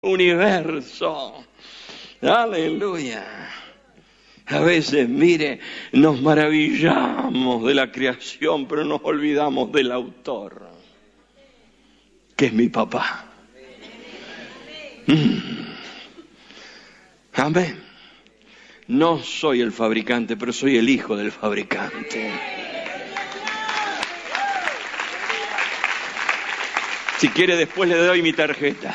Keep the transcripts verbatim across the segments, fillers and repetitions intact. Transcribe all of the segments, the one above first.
universo. Aleluya. A veces, mire, nos maravillamos de la creación, pero nos olvidamos del autor, que es mi papá. Mm. Amén. No soy el fabricante, pero soy el hijo del fabricante. Si quiere, después le doy mi tarjeta.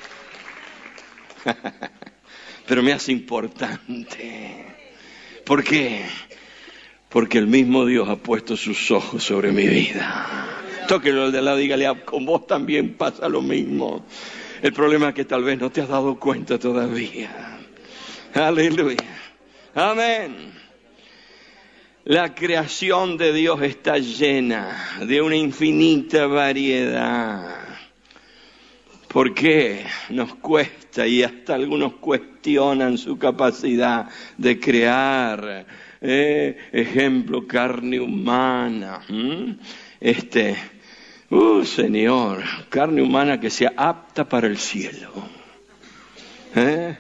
Pero me hace importante. ¿Por qué? Porque el mismo Dios ha puesto sus ojos sobre mi vida. Tóquelo al de al lado, dígale, con vos también pasa lo mismo. El problema es que tal vez no te has dado cuenta todavía. Aleluya. Amén. La creación de Dios está llena de una infinita variedad. ¿Por qué nos cuesta? Y hasta algunos cuestionan su capacidad de crear. Eh, ejemplo, carne humana. ¿Mm? Este, uh, Señor, carne humana que sea apta para el cielo. ¿Eh?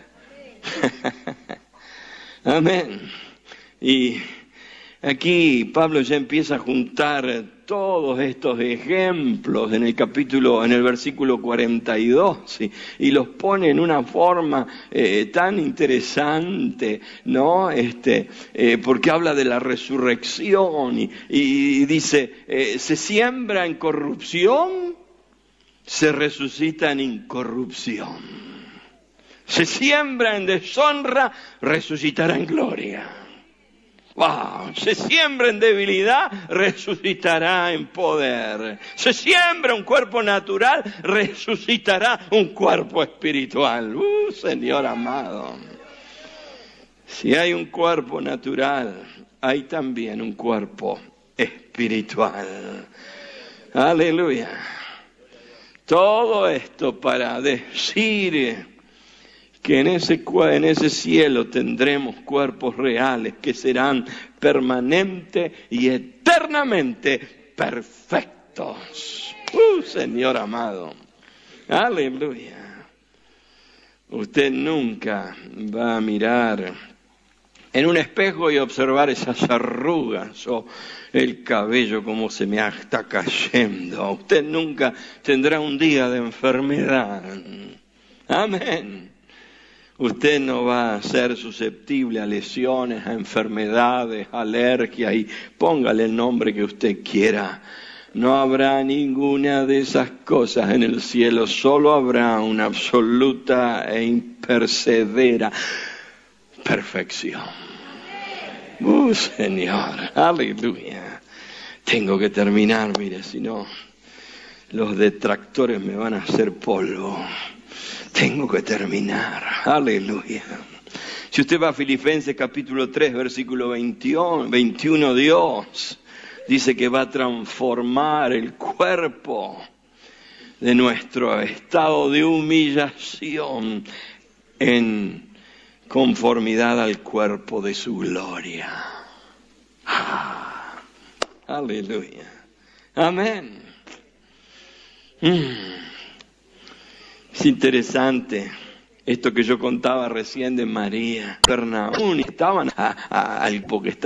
Amén. Y aquí Pablo ya empieza a juntar todos estos ejemplos en el capítulo, en el versículo cuarenta y dos, y, y los pone en una forma eh, tan interesante, ¿no? Este, eh, porque habla de la resurrección y, y dice, eh, se siembra en corrupción, se resucita en incorrupción. Se siembra en deshonra, resucitará en gloria. Wow. Se siembra en debilidad, resucitará en poder. Se siembra un cuerpo natural, resucitará un cuerpo espiritual. Uh, Señor amado. Si hay un cuerpo natural, hay también un cuerpo espiritual. Aleluya. Todo esto para decir que en ese, en ese cielo tendremos cuerpos reales que serán permanente y eternamente perfectos. ¡Uh, Señor amado! ¡Aleluya! Usted nunca va a mirar en un espejo y observar esas arrugas o el cabello como se me está cayendo. Usted nunca tendrá un día de enfermedad. Amén. Usted no va a ser susceptible a lesiones, a enfermedades, a alergias, y póngale el nombre que usted quiera. No habrá ninguna de esas cosas en el cielo, solo habrá una absoluta e impercedera perfección. ¡Uh, Señor! ¡Aleluya! Tengo que terminar, mire, si no, los detractores me van a hacer polvo. Tengo que terminar. Aleluya. Si usted va a Filipenses capítulo tres, versículo veintiuno, Dios dice que va a transformar el cuerpo de nuestro estado de humillación en conformidad al cuerpo de su gloria. Ah, aleluya. Amén. Mm. Es interesante esto que yo contaba recién de María. Estaban a, a, al porque